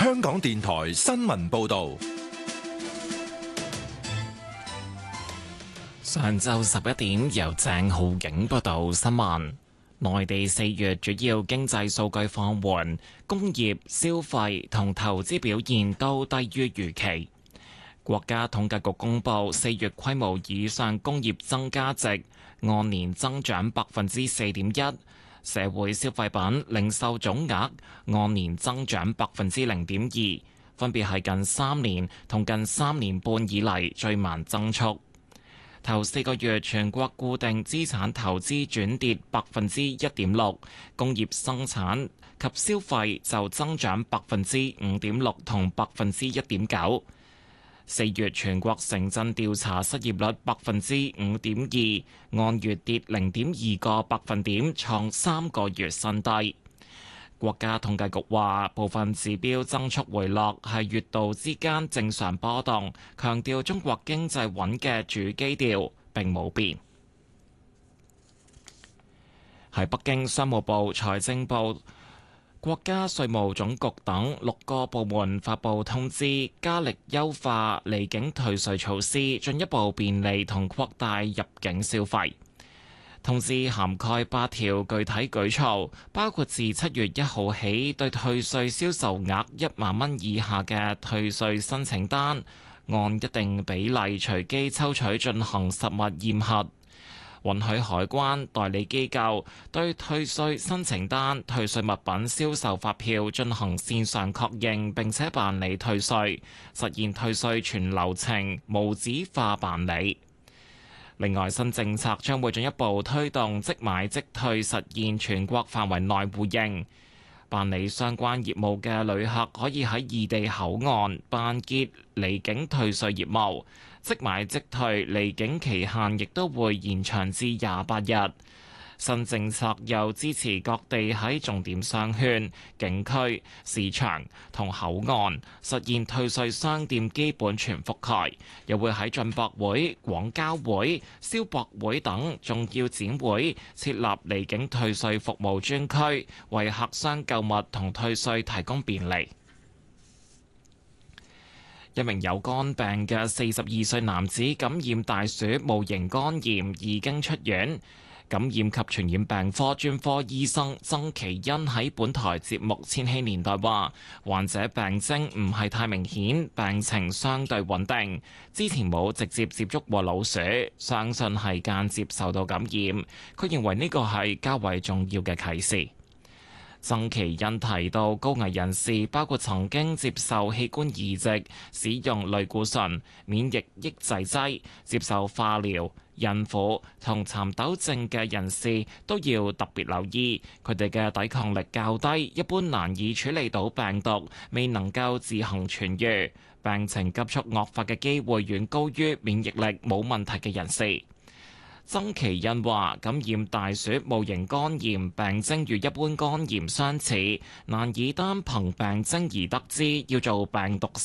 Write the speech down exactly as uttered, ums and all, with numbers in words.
香港電台新聞報道。 上晝十一點，由鄭浩景報道新聞。內地四月主要經濟數據放緩，工業、消費同投資表現都低於預期。國家統計局公布四月規模以上工業增加值按年增長百分之四點一，社會消費品零售總額按年增長百分之零點二，分別係近三年同近三年半以嚟最慢增速。頭四個月全國固定資產投資轉跌百分之一點六，工業生產及消費就增長百分之五點六同百分之一點九。四月全國城鎮調查失業率百分之五點二，按月跌零點二個百分點，創三個月新低。國家統計局話，部分指標增速回落係月度之間正常波動，強調中國經濟穩嘅主基調並冇變。喺北京，商務部、財政部、國家稅務總局等六個部門發布通知，加力優化離境退稅措施，進一步便利同擴大入境消費。通知涵蓋八條具體舉措，包括自七月一號起，對退稅銷售額一萬蚊以下嘅退稅申請單，按一定比例隨機抽取進行實物驗核。允許海關代理機構對退稅申請單、退稅物品銷售發票進行線上確認，並且辦理退稅，實現退稅全流程無紙化辦理。另外，新政策將會進一步推動即買即退實現全國範圍內互認。辦理相關業務嘅旅客可以喺異地口岸辦結離境退稅業務，即買即退離境期限亦都會延長至廿八日。新政策又支持各地喺重點商圈、景區、市場同口岸實現退稅商店基本全覆蓋，又會喺進博會、廣交會、消博會等重要展會設立離境退稅服務專區，為客商購物同退稅提供便利。一名有肝病嘅四十二歲男子感染大鼠戊型肝炎，已經出院。感染及傳染病科專科醫生曾其恩喺本台節目《千禧年代》話，患者病徵唔係太明顯，病情相對穩定，之前冇直接接觸過老鼠，相信係間接受到感染。佢認為呢個係較為重要嘅啟示。曾其恩提到，高危人士包括曾經接受器官移植、使用類固醇、免疫抑制劑、接受化療、孕婦同蠶豆症嘅人士都要特別留意，佢哋嘅抵抗力較低，一般難以處理到病毒，未能夠自行痊癒，病情急速惡化嘅機會遠高於免疫力冇問題嘅人士。曾其恩話：感染大鼠戊型肝炎病徵與一般肝炎相似，難以單憑病徵而得知要做病毒